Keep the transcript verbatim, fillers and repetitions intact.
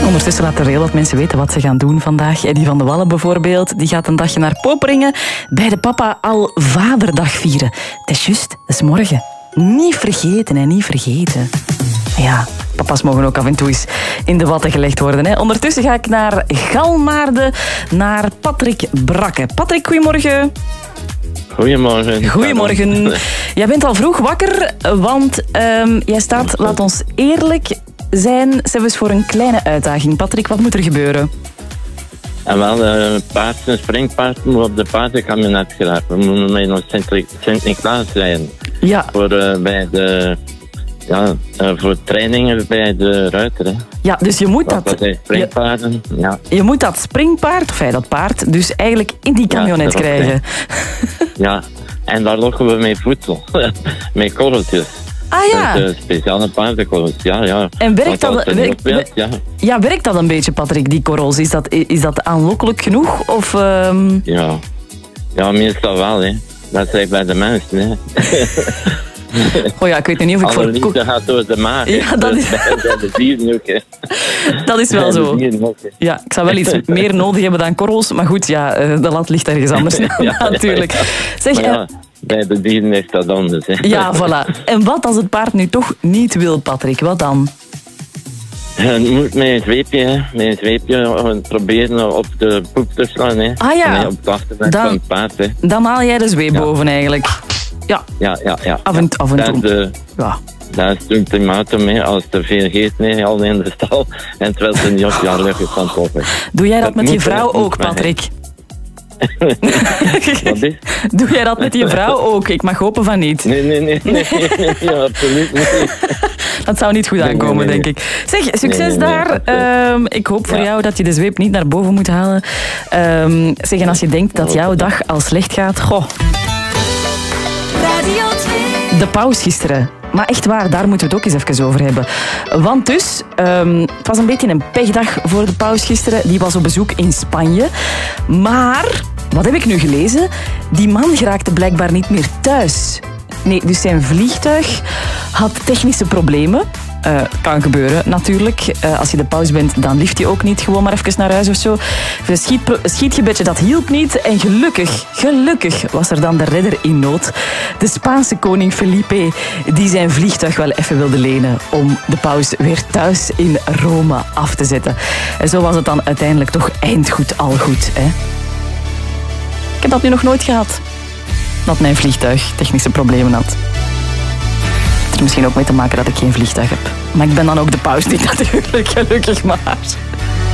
Ondertussen laten er heel wat mensen weten wat ze gaan doen vandaag. Die van de Wallen bijvoorbeeld, die gaat een dagje naar Poperingen bij de papa al Vaderdag vieren. Het is juist, dat is morgen. Niet vergeten, hè, niet vergeten. Ja, papa's mogen ook af en toe eens in de watten gelegd worden. Hè. Ondertussen ga ik naar Galmaarden, naar Patrick Brakke. Patrick, goedemorgen. Goedemorgen. Goedemorgen. Jij bent al vroeg wakker, want um, jij staat, laat ons eerlijk zijn, zelfs voor een kleine uitdaging. Patrick, wat moet er gebeuren? En wel, een paard, een springpaard moet op de paardenkabinet geraken. We moeten met ons Sint-Niklaas rijden. Ja. Voor, uh, bij de, ja, uh, voor trainingen bij de ruiter. Hè. Ja, dus je moet dat... dat zijn springpaarden, je, ja. Je moet dat springpaard, of ja, dat paard, dus eigenlijk in die camionet ja, krijgen. Ja, en daar lokken we mee voedsel. Met korreltjes. Ah ja. Dus, uh, speciale paardenkorrels, ja, ja. En werkt dat, werkt, werkt, ja. ja, werkt dat een beetje, Patrick, die korrels? Is dat, is dat aanlokkelijk genoeg? Of, um... Ja. Ja, meestal wel, hè. Dat is bij de mensen, hè. Oh ja, ik weet niet of ik Alle voor... Alle liefde gaat door de maag. Ja, dat is... Bij de dieren ook, hè. Dat is wel zo. Ja, ik zou wel iets meer nodig hebben dan korrels, maar goed, ja, de lat ligt ergens anders ja, natuurlijk. Zeg, maar ja, bij de dieren is dat anders, hè. Ja, voilà. En wat als het paard nu toch niet wil, Patrick? Wat dan? Je moet met een zweepje, hè. Met een zweepje proberen op de poep te slaan, hè. Ah ja. Nee, op het achternek van het paard, hè. Dan haal jij de zweep ja. boven, eigenlijk. Ja. Ja, ja, ja. Af en, af en dat toe. De, ja. Dat is het ultimatum, hè. Als te veel geeft, nee, al in de stal. En terwijl ze niet op jouw lucht is van kopen. Doe jij dat, dat met je vrouw ook, Patrick? Wat is? Doe jij dat met je vrouw ook? Ik mag hopen van niet. Nee, nee, nee. nee, nee, nee, nee absoluut niet. Dat zou niet goed aankomen, nee, nee, nee, denk ik. Zeg, succes nee, nee, daar. Nee, um, ik hoop voor ja. jou dat je de zweep niet naar boven moet halen. Um, zeg, en als je denkt dat jouw dag al slecht gaat... Goh. Radio twee. De paus gisteren. Maar echt waar, daar moeten we het ook eens even over hebben. Want dus, um, het was een beetje een pechdag voor de paus gisteren. Die was op bezoek in Spanje. Maar, wat heb ik nu gelezen? Die man geraakte blijkbaar niet meer thuis. Nee, dus zijn vliegtuig had technische problemen. Uh, kan gebeuren, natuurlijk. Uh, als je de paus bent, dan lift je ook niet gewoon maar even naar huis of zo. Een schiet, schietgebedje, dat hielp niet. En gelukkig, gelukkig was er dan de redder in nood. De Spaanse koning Felipe, die zijn vliegtuig wel even wilde lenen om de paus weer thuis in Rome af te zetten. En zo was het dan uiteindelijk toch eindgoed al goed. Hè? Ik heb dat nu nog nooit gehad. Dat mijn vliegtuig technische problemen had. Misschien ook mee te maken dat ik geen vliegtuig heb. Maar ik ben dan ook de paus niet natuurlijk, gelukkig maar.